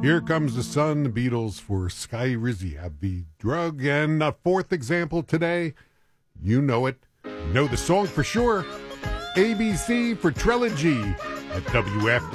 Here Comes the Sun, the Beatles for Sky Rizzy have the drug. And a fourth example today, you know it. You know the song for sure. ABC for Trilogy at WF.